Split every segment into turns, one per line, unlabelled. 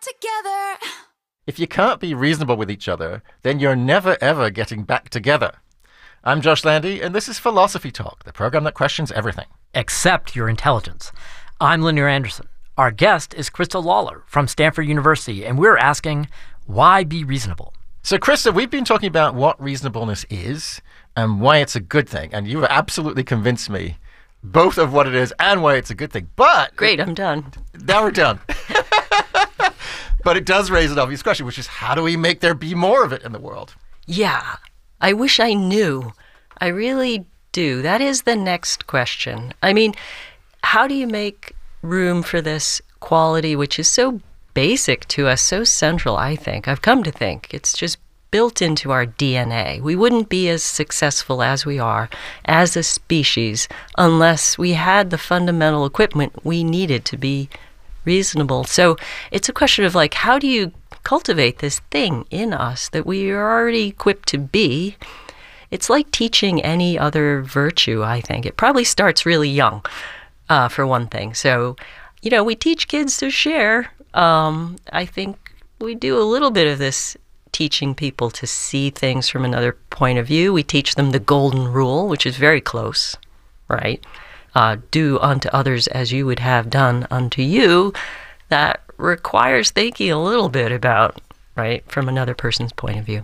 together.
If you can't be reasonable with each other, then you're never ever getting back together. I'm Josh Landy, and this is Philosophy Talk, the program that questions everything.
Except your intelligence. I'm Lanier Anderson. Our guest is Krista Lawler from Stanford University, and we're asking, why be reasonable?
So, Krista, we've been talking about what reasonableness is and why it's a good thing, and you have absolutely convinced me both of what it is and why it's a good thing. But
great, I'm done.
Now we're done. But it does raise an obvious question, which is how do we make there be more of it in the world?
Yeah, I wish I knew. I really do. That is the next question. I mean, how do you make room for this quality, which is so basic to us, so central, I think. I've come to think it's just built into our DNA. We wouldn't be as successful as we are as a species unless we had the fundamental equipment we needed to be reasonable. So it's a question of like, how do you cultivate this thing in us that we are already equipped to be? It's like teaching any other virtue, I think. It probably starts really young, for one thing. So, you know, we teach kids to share. I think we do a little bit of this teaching people to see things from another point of view. We teach them the golden rule, which is very close, right? Do unto others as you would have done unto you. That requires thinking a little bit about, right, from another person's point of view.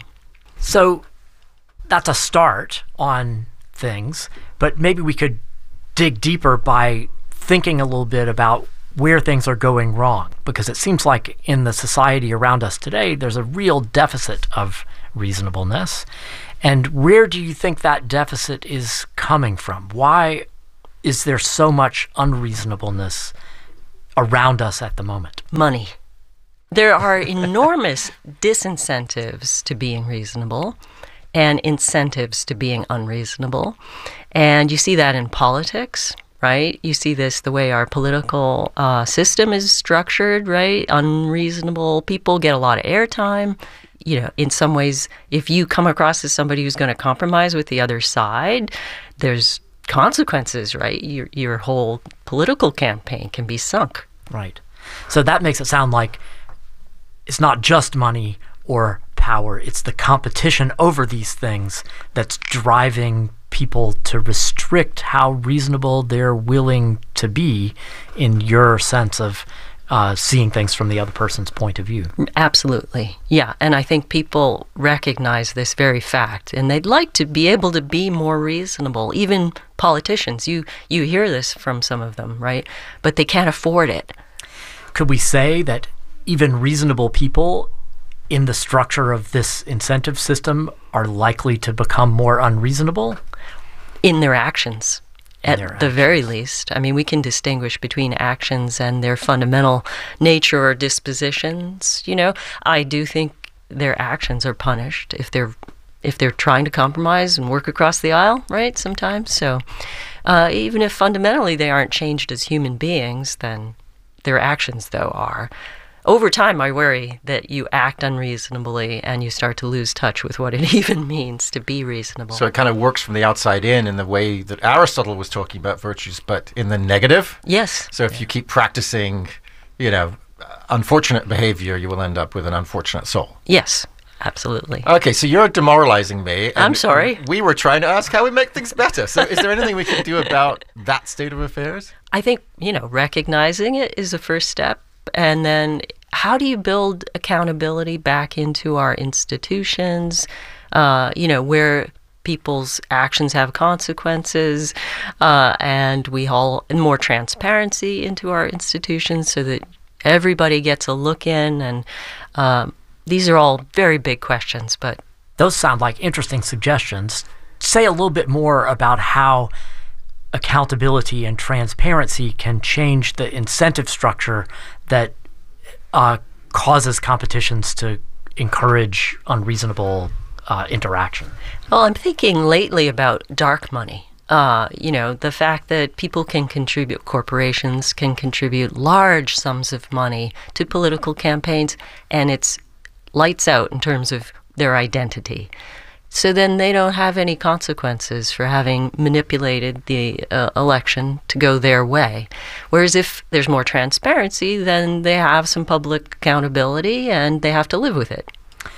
So that's a start on things, but maybe we could dig deeper by thinking a little bit about where things are going wrong, because it seems like in the society around us today, there's a real deficit of reasonableness. And where do you think that deficit is coming from? Why is there so much unreasonableness around us at the moment?
Money. There are enormous disincentives to being reasonable and incentives to being unreasonable. And you see that in politics, right? You see this the way our political system is structured, right? Unreasonable people get a lot of airtime. You know, in some ways, if you come across as somebody who's going to compromise with the other side, there's consequences, right? Your whole political campaign can be sunk.
Right. So that makes it sound like it's not just money or power. It's the competition over these things that's driving people to restrict how reasonable they're willing to be in your sense of seeing things from the other person's point of view.
Absolutely. Yeah. And I think people recognize this very fact, and they'd like to be able to be more reasonable. Even politicians, you hear this from some of them, right? But they can't afford it.
Could we say that even reasonable people in the structure of this incentive system are likely to become more unreasonable?
In their actions. At the very least. I mean, we can distinguish between actions and their fundamental nature or dispositions. You know, I do think their actions are punished if they're trying to compromise and work across the aisle, right, sometimes. So even if fundamentally they aren't changed as human beings, then their actions, though, are. Over time, I worry that you act unreasonably and you start to lose touch with what it even means to be reasonable.
So it kind of works from the outside in the way that Aristotle was talking about virtues, but in the negative?
Yes.
So if you keep practicing, unfortunate behavior, you will end up with an unfortunate soul.
Yes, absolutely.
Okay, so you're demoralizing me.
I'm sorry.
We were trying to ask how we make things better. So is there anything we can do about that state of affairs?
I think, recognizing it is the first step. And then how do you build accountability back into our institutions, where people's actions have consequences, and more transparency into our institutions so that everybody gets a look in. And these are all very big questions, but
those sound like interesting suggestions. Say a little bit more about how accountability and transparency can change the incentive structure that causes competitions to encourage unreasonable interaction.
Well, I'm thinking lately about dark money. The fact that people can contribute, corporations can contribute large sums of money to political campaigns, and it's lights out in terms of their identity. So then they don't have any consequences for having manipulated the election to go their way. Whereas if there's more transparency, then they have some public accountability and they have to live with it.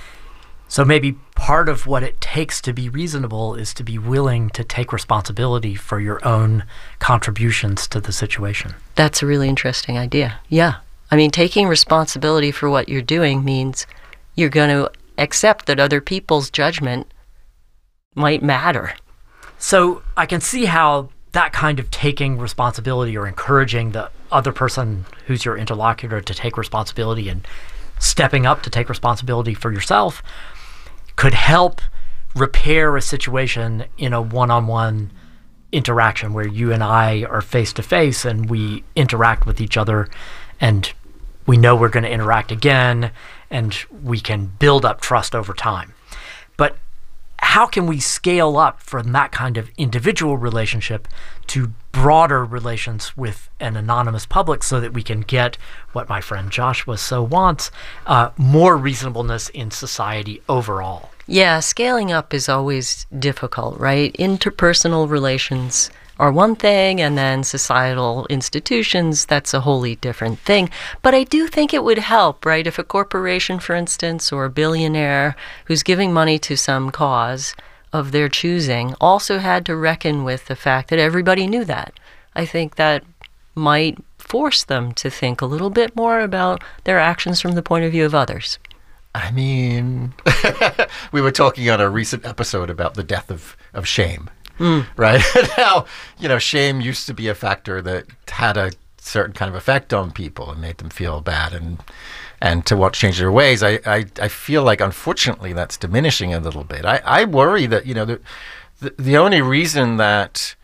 So maybe part of what it takes to be reasonable is to be willing to take responsibility for your own contributions to the situation.
That's a really interesting idea. Yeah. I mean, taking responsibility for what you're doing means you're going to accept that other people's judgment might matter.
So I can see how that kind of taking responsibility or encouraging the other person who's your interlocutor to take responsibility and stepping up to take responsibility for yourself could help repair a situation in a one-on-one interaction where you and I are face-to-face and we interact with each other and we know we're going to interact again and we can build up trust over time. But how can we scale up from that kind of individual relationship to broader relations with an anonymous public so that we can get what my friend Joshua so wants, more reasonableness in society overall?
Yeah, scaling up is always difficult, right? Interpersonal relations are one thing, and then societal institutions, that's a wholly different thing. But I do think it would help, right? If a corporation, for instance, or a billionaire who's giving money to some cause of their choosing also had to reckon with the fact that everybody knew that. I think that might force them to think a little bit more about their actions from the point of view of others.
I mean, we were talking on a recent episode about the death of shame. Right? How, shame used to be a factor that had a certain kind of effect on people and made them feel bad and to want to change their ways. I feel like, unfortunately, that's diminishing a little bit. I worry that, the only reason that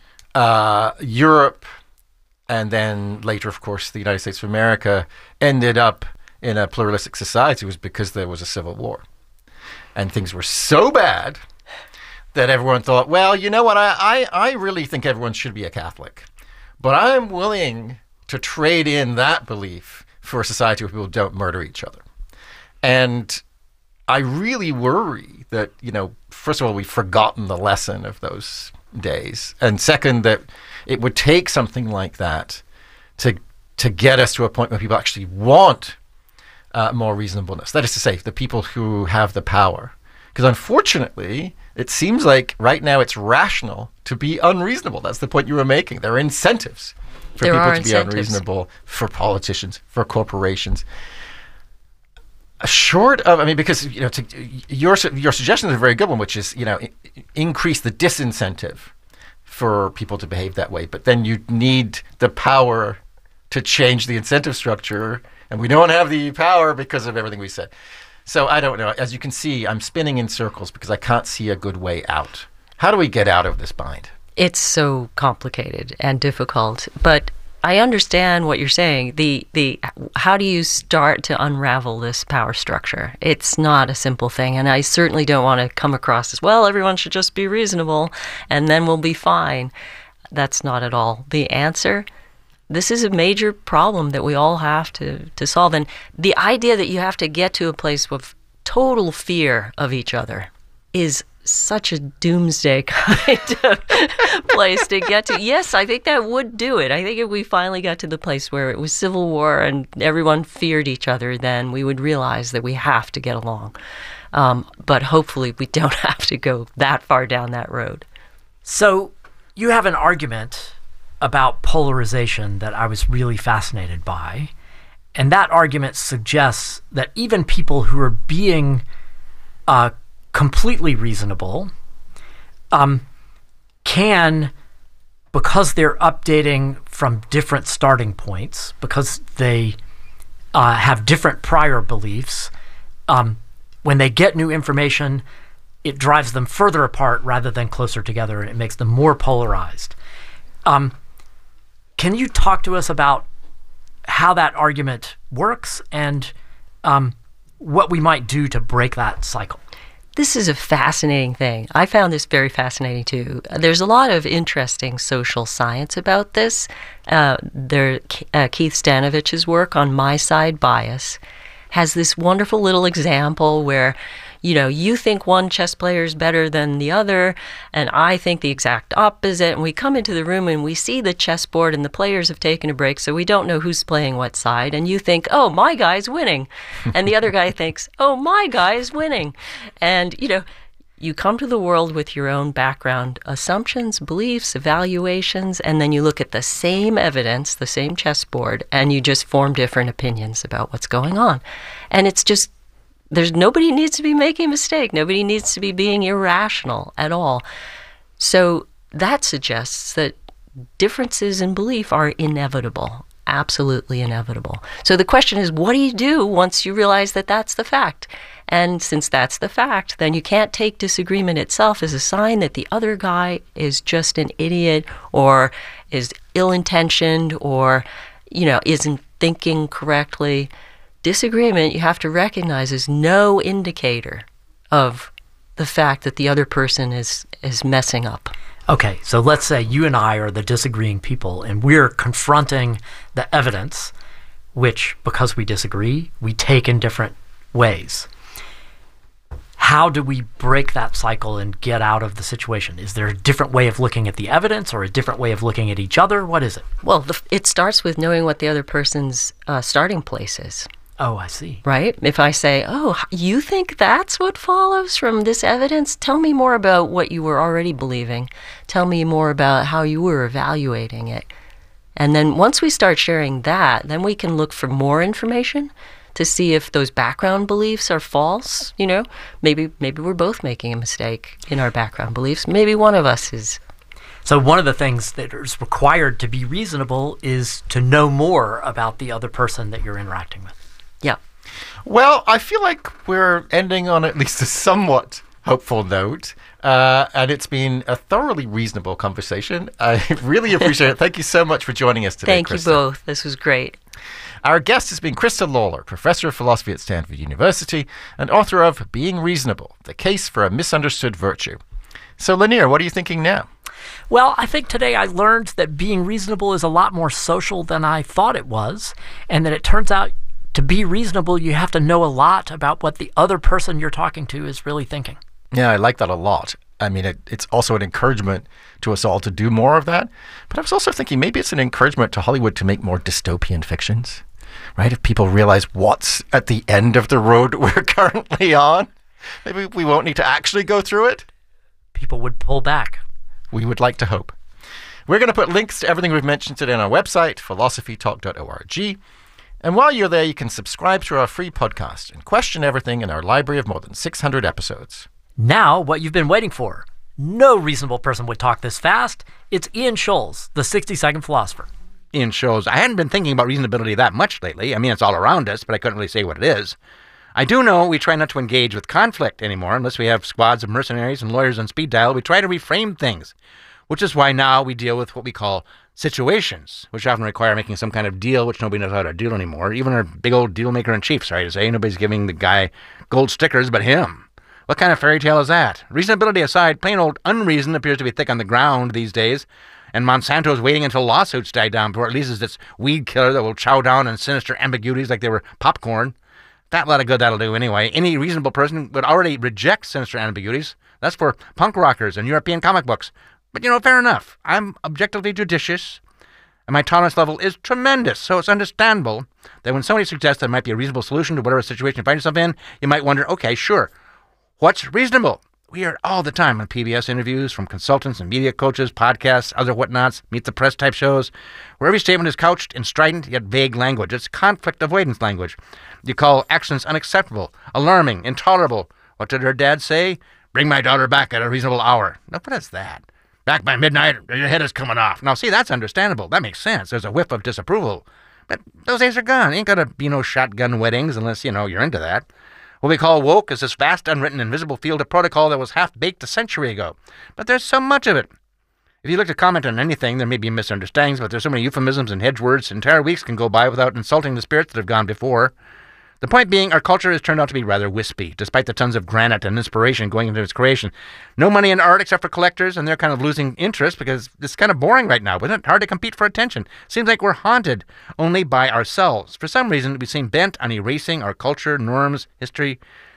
Europe and then later, of course, the United States of America ended up in a pluralistic society was because there was a civil war. And things were so bad that everyone thought, well, you know what, I really think everyone should be a Catholic. But I'm willing to trade in that belief for a society where people don't murder each other. And I really worry that, first of all, we've forgotten the lesson of those days. And second, that it would take something like that to get us to a point where people actually want more reasonableness. That is to say, the people who have the power. Because unfortunately, it seems like right now it's rational to be unreasonable. That's the point you were making. There are incentives for people to be unreasonable, for politicians, for corporations. Short of, because your suggestion is a very good one, which is increase the disincentive for people to behave that way. But then you need the power to change the incentive structure, and we don't have the power because of everything we said. So I don't know. As you can see, I'm spinning in circles because I can't see a good way out. How do we get out of this bind?
It's so complicated and difficult, but I understand what you're saying. The how do you start to unravel this power structure? It's not a simple thing, and I certainly don't want to come across as, well, everyone should just be reasonable and then we'll be fine. That's not at all the answer. This is a major problem that we all have to solve. And the idea that you have to get to a place of total fear of each other is such a doomsday kind of place to get to. Yes, I think that would do it. I think if we finally got to the place where it was civil war and everyone feared each other, then we would realize that we have to get along. But hopefully we don't have to go that far down that road.
So you have an argument about polarization that I was really fascinated by. And that argument suggests that even people who are being completely reasonable can, because they're updating from different starting points, because they have different prior beliefs, when they get new information, it drives them further apart rather than closer together, and it makes them more polarized. Can you talk to us about how that argument works and what we might do to break that cycle?
This is a fascinating thing. I found this very fascinating too. There's a lot of interesting social science about this. Keith Stanovich's work on My Side Bias has this wonderful little example where you think one chess player is better than the other, and I think the exact opposite. And we come into the room and we see the chessboard and the players have taken a break, so we don't know who's playing what side. And you think, oh, my guy's winning. And the other guy thinks, oh, my guy is winning. And, you come to the world with your own background assumptions, beliefs, evaluations, and then you look at the same evidence, the same chessboard, and you just form different opinions about what's going on. And it's just, nobody needs to be making a mistake. Nobody needs to be being irrational at all. So that suggests that differences in belief are inevitable, absolutely inevitable. So the question is, what do you do once you realize that that's the fact? And since that's the fact, then you can't take disagreement itself as a sign that the other guy is just an idiot or is ill-intentioned or, isn't thinking correctly. Disagreement, you have to recognize, is no indicator of the fact that the other person is messing up.
Okay, so let's say you and I are the disagreeing people, and we're confronting the evidence, which, because we disagree, we take in different ways. How do we break that cycle and get out of the situation? Is there a different way of looking at the evidence or a different way of looking at each other? What is it?
Well, it starts with knowing what the other person's starting place is.
Oh, I see.
Right? If I say, oh, you think that's what follows from this evidence? Tell me more about what you were already believing. Tell me more about how you were evaluating it. And then once we start sharing that, then we can look for more information to see if those background beliefs are false. Maybe we're both making a mistake in our background beliefs. Maybe one of us is.
So one of the things that is required to be reasonable is to know more about the other person that you're interacting with.
Yeah.
Well, I feel like we're ending on at least a somewhat hopeful note. And it's been a thoroughly reasonable conversation. I really appreciate it. Thank you so much for joining us today,
Thank
Krista.
you both. This was great.
Our guest has been Krista Lawler, Professor of Philosophy at Stanford University and author of Being Reasonable, The Case for a Misunderstood Virtue. So, Lanier, what are you thinking now?
Well, I think today I learned that being reasonable is a lot more social than I thought it was, and that it turns out to be reasonable, you have to know a lot about what the other person you're talking to is really thinking.
Yeah, I like that a lot. I mean, it's also an encouragement to us all to do more of that. But I was also thinking maybe it's an encouragement to Hollywood to make more dystopian fictions, right? If people realize what's at the end of the road we're currently on, maybe we won't need to actually go through it.
People would pull back.
We would like to hope. We're going to put links to everything we've mentioned today on our website, philosophytalk.org. And while you're there, you can subscribe to our free podcast and question everything in our library of more than 600 episodes.
Now, what you've been waiting for. No reasonable person would talk this fast. It's Ian Scholes, the 60-second philosopher.
Ian Scholes. I hadn't been thinking about reasonability that much lately. I mean, it's all around us, but I couldn't really say what it is. I do know we try not to engage with conflict anymore unless we have squads of mercenaries and lawyers on speed dial. We try to reframe things, which is why now we deal with what we call situations, which often require making some kind of deal, which nobody knows how to do anymore. Even our big old deal maker in chief, sorry to say, nobody's giving the guy gold stickers but him. What kind of fairy tale is that? Reasonability aside, plain old unreason appears to be thick on the ground these days, and Monsanto's waiting until lawsuits die down before it releases its weed killer that will chow down on sinister ambiguities like they were popcorn. That lot of good that'll do anyway. Any reasonable person would already reject sinister ambiguities. That's for punk rockers and European comic books. But, fair enough. I'm objectively judicious, and my tolerance level is tremendous, so it's understandable that when somebody suggests there might be a reasonable solution to whatever situation you find yourself in, you might wonder, okay, sure, what's reasonable? We hear it all the time on PBS interviews from consultants and media coaches, podcasts, other whatnots, meet the press type shows, where every statement is couched in strident yet vague language. It's conflict avoidance language. You call actions unacceptable, alarming, intolerable. What did her dad say? Bring my daughter back at a reasonable hour. Now, what is that? Back by midnight, your head is coming off. Now, see, that's understandable. That makes sense. There's a whiff of disapproval. But those days are gone. Ain't gonna be no shotgun weddings unless, you're into that. What we call woke is this vast, unwritten, invisible field of protocol that was half-baked a century ago. But there's so much of it. If you look to comment on anything, there may be misunderstandings, but there's so many euphemisms and hedge words, entire weeks can go by without insulting the spirits that have gone before. The point being, our culture has turned out to be rather wispy, despite the tons of granite and inspiration going into its creation. No money in art except for collectors, and they're kind of losing interest because it's kind of boring right now, isn't it? Hard to compete for attention. Seems like we're haunted only by ourselves. For some reason, we seem bent on erasing our culture, norms, history.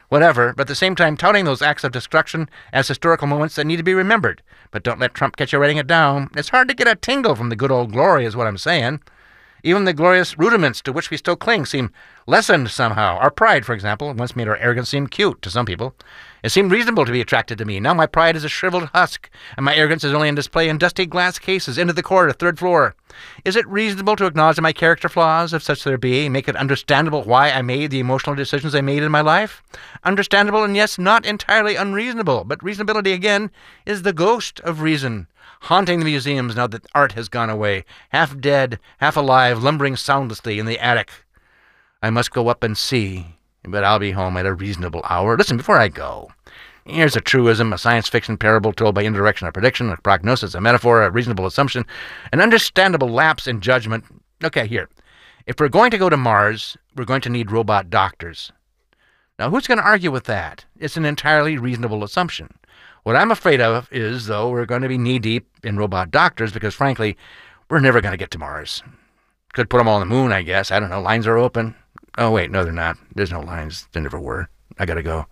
whatever, but at the same time touting those acts of destruction as historical moments that need to be remembered. But don't let Trump get you writing it down. It's hard to get a tingle from the good old glory, is what I'm saying. Even the glorious rudiments to which we still cling seem lessened somehow. Our pride, for example, once made our arrogance seem cute to some people. It seemed reasonable to be attracted to me. Now my pride is a shriveled husk, and my arrogance is only on display in dusty glass cases into the corridor, third floor. Is it reasonable to acknowledge my character flaws, if such there be, make it understandable why I made the emotional decisions I made in my life? Understandable, and yes, not entirely unreasonable, but reasonability, again, is the ghost of reason, haunting the museums now that art has gone away, half dead, half alive, lumbering soundlessly in the attic. I must go up and see, but I'll be home at a reasonable hour. Listen, before I go, here's a truism, a science fiction parable told by indirection or prediction, a prognosis, a metaphor, a reasonable assumption, an understandable lapse in judgment. Okay, here. If we're going to go to Mars, we're going to need robot doctors. Now, who's going to argue with that? It's an entirely reasonable assumption. What I'm afraid of is, though, we're going to be knee-deep in robot doctors because, frankly, we're never going to get to Mars. Could put them all on the moon, I guess. I don't know. Lines are open. Oh, wait, no, they're not. There's no lines. There never were. I gotta go.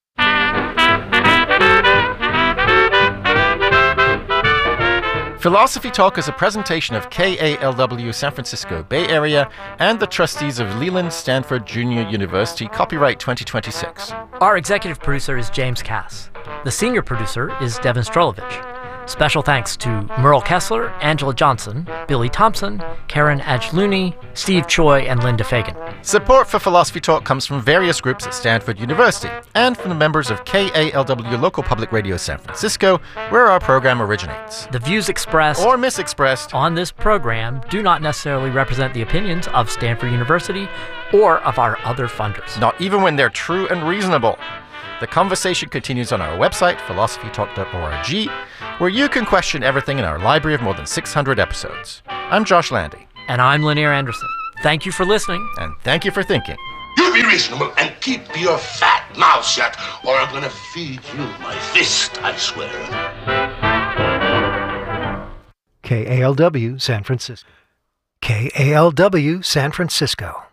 Philosophy Talk is a presentation of KALW San Francisco Bay Area and the trustees of Leland Stanford Junior University, copyright 2026.
Our executive producer is James Cass. The senior producer is Devin Strolovich. Special thanks to Merle Kessler, Angela Johnson, Billy Thompson, Karen Ajluni, Steve Choi, and Linda Fagan.
Support for Philosophy Talk comes from various groups at Stanford University and from the members of KALW Local Public Radio San Francisco, where our program originates.
The views expressed
Or misexpressed
on this program do not necessarily represent the opinions of Stanford University or of our other funders.
not even when they're true and reasonable. The conversation continues on our website, philosophytalk.org, where you can question everything in our library of more than 600 episodes. I'm Josh Landy,
And I'm Lanier Anderson. Thank you for listening.
and thank you for thinking.
You be reasonable and keep your fat mouth shut, or I'm gonna feed you my fist, I swear.
KALW San Francisco. KALW San Francisco.